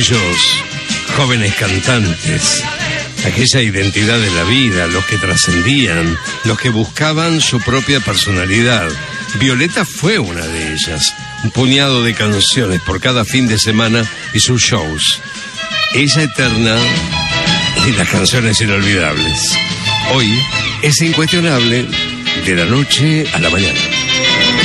aquellos jóvenes cantantes, aquella identidad de la vida, los que trascendían, los que buscaban su propia personalidad. Violeta fue una de ellas. Un puñado de canciones por cada fin de semana y sus shows. Ella eterna y las canciones inolvidables. Hoy es incuestionable, de la noche a la mañana.